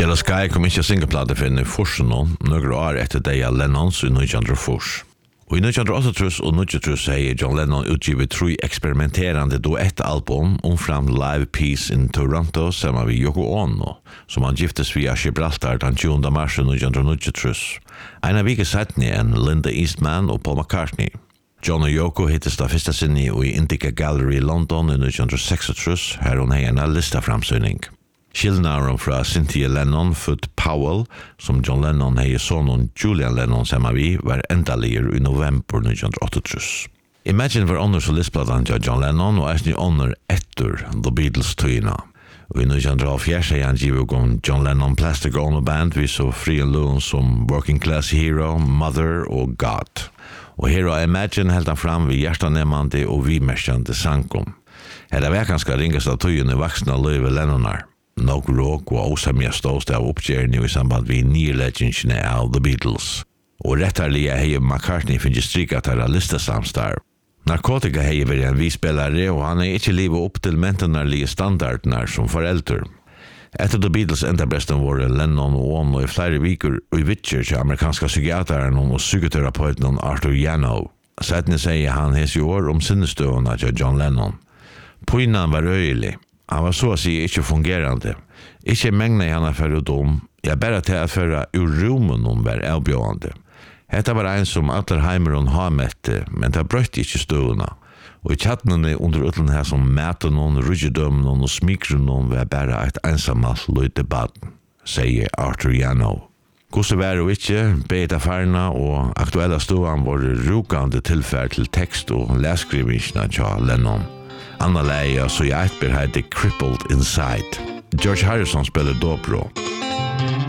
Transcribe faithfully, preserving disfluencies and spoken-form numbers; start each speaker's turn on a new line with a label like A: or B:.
A: Jealous Guy kom ikke singelplate for en forsen nå, noen år etter det av Lennons i nitton fors. Og i nitton åttaogtrýss og nittonogtrýss har John Lennon utgivet tre eksperimenterande duettalbum omfram Live Peace in Toronto sammen med Yoko Ono, som han giftes via Gibraltar den tjugonde mars nitton nittonogtrýss. En av vike settene enn Linda Eastman og Paul McCartney. John og Yoko hittes da første sinne i Indica Gallery i London i nitton seksogtrýss, her hun har en listaframsynning. Skillnaden fra Cynthia Lennon, født Powell, som John Lennon hei sonen Julian Lennon sammen vi, var endalier i november nitton åttaogtrýss. Imagine var under solistplatan til John Lennon og eisne under etter The Beatles-tøyna. Og i nitton halvfjerds har han givet om John Lennon Plastic Ono Band, vi så fri en løn som Working Class Hero, Mother og God. Og her og Imagine helt han fram ved hjertanemmande og vimerskjande sangkom. Her er vekanska ringast av tøyene vaksna løyve Lennonar. Nog råk og åsamja ståst av oppgjørende i samband vi nyleggingene av The Beatles. Og rettarlige hei McCartney finnes strikat her av listesamstar. Narkotika hei vært en vispelare, og han er ikke livet opp til mentenarlige standardene som foreldre. Etter The Beatles enda bresten våre Lennon og Ono i flere viker og i vitcher til amerikanska psykiateren og psykoterapeuten Arthur Janow. Settene sier han hes i år om sinnestøvende til John Lennon. Poinan var øyelig. Han var så å si ikke fungerende. Ikke mengna i henne for å dom. Jeg bare til at føre ur rommen om var avbjørende. Hetta var en som alle heimeren har mette, men det brøtte ikke støvende. Og i tjattene under utlen her som mæten noen, rydgedømmen og smikren noen var bare et ensammalt løydebaden, sier Arthur Janow. Gosse var og ikke, beita farna og aktuelle støvene var rukande tilfær til tekst og leskrivingene til Lennon. Anna leia så jeg etber heter Crippled Inside. George Harrison spiller dobro.